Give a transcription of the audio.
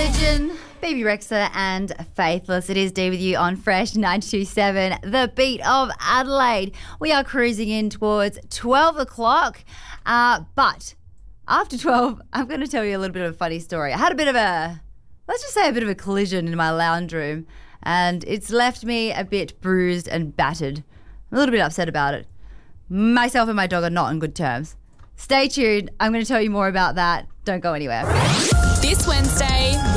Religion, Baby Rexa and Faithless. It is D with you on Fresh 92.7, the beat of Adelaide. We are cruising in towards 12 o'clock, but after 12, I'm going to tell you a little bit of a funny story. I had a bit of a bit of a collision in my lounge room, and it's left me a bit bruised and battered. I'm a little bit upset about it. Myself and my dog are not on good terms. Stay tuned. I'm going to tell you more about that. Don't go anywhere. This Wednesday,